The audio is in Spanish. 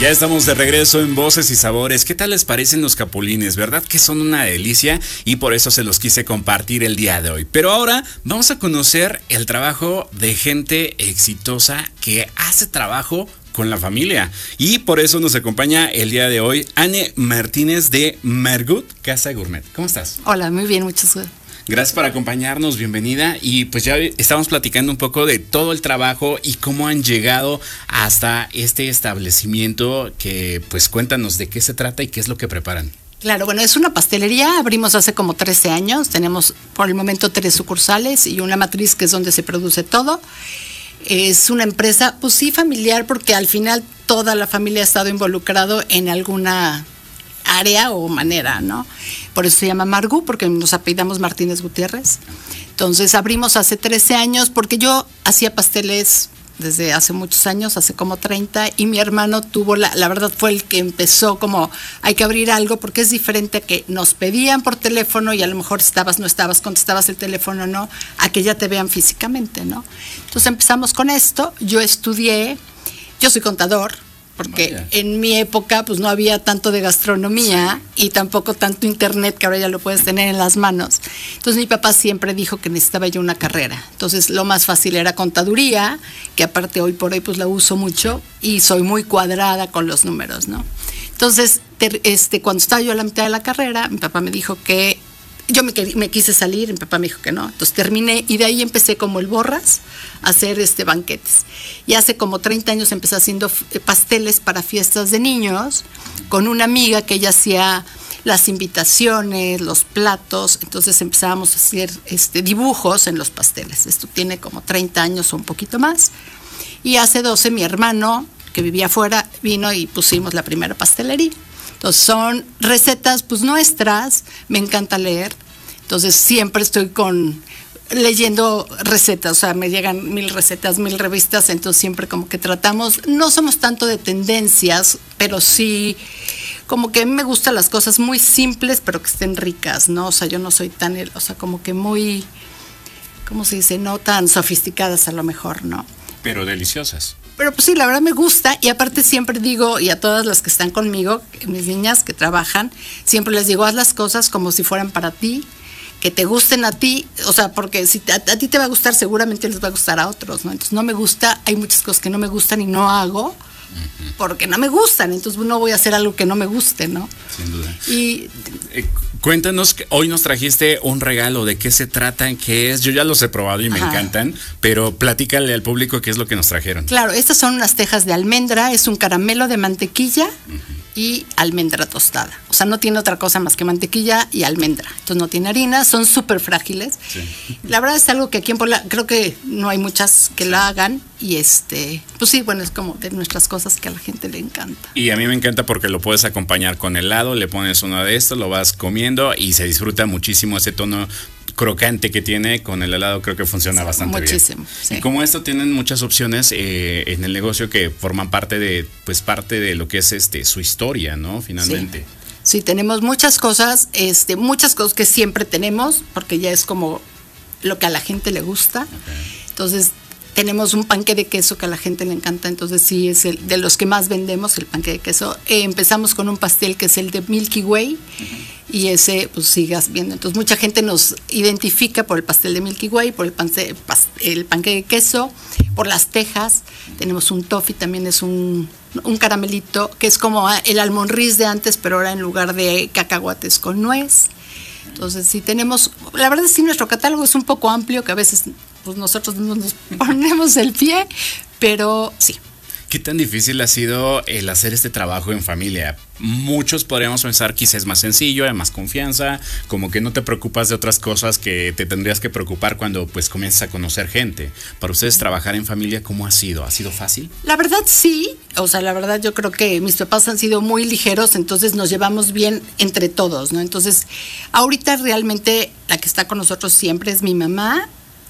Ya estamos de regreso en Voces y Sabores. ¿Qué tal les parecen los capulines? ¿Verdad que son una delicia? Y por eso se los quise compartir el día de hoy. Pero ahora vamos a conocer el trabajo de gente exitosa que hace trabajo con la familia. Y por eso nos acompaña el día de hoy Anne Martínez de Margut Casa Gourmet. ¿Cómo estás? Hola, muy bien, muchas gracias. Gracias por acompañarnos, bienvenida. Y pues ya estamos platicando un poco de todo el trabajo y cómo han llegado hasta este establecimiento, que pues cuéntanos de qué se trata y qué es lo que preparan. Claro, bueno, es una pastelería, abrimos hace como 13 años, tenemos por el momento 3 sucursales y una matriz que es donde se produce todo. Es una empresa, pues sí, familiar, porque al final toda la familia ha estado involucrado en alguna área o manera, ¿no? Por eso se llama Margu, porque nos apellidamos Martínez Gutiérrez. Entonces abrimos hace 13 años, porque yo hacía pasteles desde hace muchos años, hace como 30, y mi hermano tuvo, la verdad fue el que empezó como, hay que abrir algo, porque es diferente a que nos pedían por teléfono y a lo mejor estabas, no estabas, contestabas el teléfono, no, a que ya te vean físicamente, ¿no? Entonces empezamos con esto, yo soy contador, porque en mi época pues no había tanto de gastronomía y tampoco tanto internet, que ahora ya lo puedes tener en las manos. Entonces mi papá siempre dijo que necesitaba yo una carrera. Entonces lo más fácil era contaduría, que aparte hoy por hoy pues la uso mucho y soy muy cuadrada con los números, ¿no? Entonces cuando estaba yo a la mitad de la carrera, mi papá me dijo que yo me quise salir, mi papá me dijo que no, entonces terminé y de ahí empecé como el Borras a hacer banquetes. Y hace como 30 años empecé haciendo pasteles para fiestas de niños con una amiga que ella hacía las invitaciones, los platos, entonces empezábamos a hacer dibujos en los pasteles. Esto tiene como 30 años o un poquito más. Y hace 12 mi hermano, que vivía afuera, vino y pusimos la primera pastelería. Entonces son recetas pues nuestras, me encanta leer, entonces siempre estoy leyendo recetas, o sea, me llegan 1000 recetas, 1000 revistas, entonces siempre como que tratamos, no somos tanto de tendencias, pero sí como que a mí me gustan las cosas muy simples, pero que estén ricas, ¿no? O sea, yo no soy tan, o sea, como que muy, ¿cómo se dice? No tan sofisticadas a lo mejor, ¿no? Pero deliciosas. Pero pues sí, la verdad me gusta, y aparte siempre digo, y a todas las que están conmigo, mis niñas que trabajan, siempre les digo, haz las cosas como si fueran para ti, que te gusten a ti, o sea, porque si a ti te va a gustar, seguramente les va a gustar a otros, ¿no? Entonces no me gusta, hay muchas cosas que no me gustan y no hago, porque no me gustan, entonces no voy a hacer algo que no me guste, ¿no? Sin duda. Y cuéntanos, hoy nos trajiste un regalo, ¿de qué se trata? ¿Qué es? Yo ya los he probado y me encantan, pero platícale al público qué es lo que nos trajeron. Claro, estas son unas tejas de almendra, es un caramelo de mantequilla y almendra tostada. O sea, no tiene otra cosa más que mantequilla y almendra. Entonces no tiene harina, son súper frágiles. Sí. La verdad es algo que aquí en Puebla creo que no hay muchas que la hagan y pues sí, bueno, es como de nuestras cosas que a la gente le encanta. Y a mí me encanta porque lo puedes acompañar con helado, le pones uno de estos, lo vas comiendo y se disfruta muchísimo ese tono crocante que tiene con el helado. Creo que funciona bastante muchísimo, bien. Sí. Y como esto tienen muchas opciones en el negocio que forman parte de lo que es su historia, ¿no? Finalmente. Sí, tenemos muchas cosas que siempre tenemos, porque ya es como lo que a la gente le gusta. Okay. Entonces tenemos un panque de queso que a la gente le encanta, entonces sí es de los que más vendemos, el panque de queso. Empezamos con un pastel que es el de Milky Way, y ese pues sigas viendo. Entonces mucha gente nos identifica por el pastel de Milky Way, por el panque de queso, por las tejas. Tenemos un toffee, también es un caramelito, que es como el almonriz de antes, pero ahora en lugar de cacahuates con nuez. Entonces sí tenemos, la verdad sí nuestro catálogo es un poco amplio, que a veces pues nosotros no nos ponemos el pie, pero sí. ¿Qué tan difícil ha sido el hacer este trabajo en familia? Muchos podríamos pensar quizás es más sencillo, hay más confianza, como que no te preocupas de otras cosas que te tendrías que preocupar cuando pues comienzas a conocer gente. Para ustedes trabajar en familia, ¿cómo ha sido? ¿Ha sido fácil? La verdad sí, o sea, la verdad yo creo que mis papás han sido muy ligeros, entonces nos llevamos bien entre todos, ¿no? Entonces, ahorita realmente la que está con nosotros siempre es mi mamá